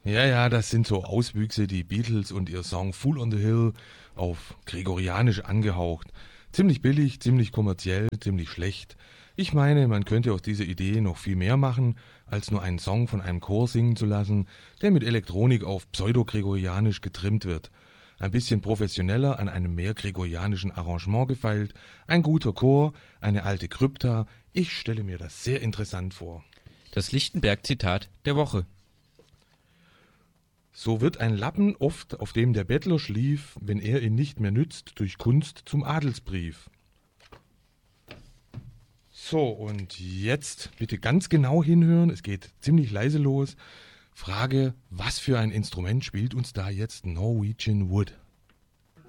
Ja, das sind so Auswüchse, die Beatles und ihr Song Fool on the Hill auf Gregorianisch angehaucht. Ziemlich billig, ziemlich kommerziell, ziemlich schlecht. Ich meine, man könnte aus dieser Idee noch viel mehr machen, als nur einen Song von einem Chor singen zu lassen, der mit Elektronik auf Pseudo-Gregorianisch getrimmt wird. Ein bisschen professioneller an einem mehr gregorianischen Arrangement gefeilt, ein guter Chor, eine alte Krypta. Ich stelle mir das sehr interessant vor. Das Lichtenberg-Zitat der Woche. So wird ein Lappen oft, auf dem der Bettler schlief, wenn er ihn nicht mehr nützt, durch Kunst zum Adelsbrief. So, und jetzt bitte ganz genau hinhören, es geht ziemlich leise los. Frage, was für ein Instrument spielt uns da jetzt Norwegian Wood?